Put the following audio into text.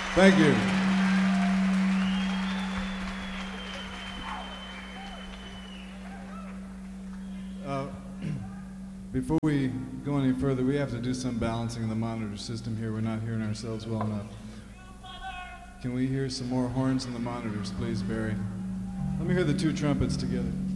Thank you. Before we go any further, we have to do some balancing of the monitor system here. We're not hearing ourselves well enough. Can we hear some more horns in the monitors, please, Barry? Let me hear the two trumpets together.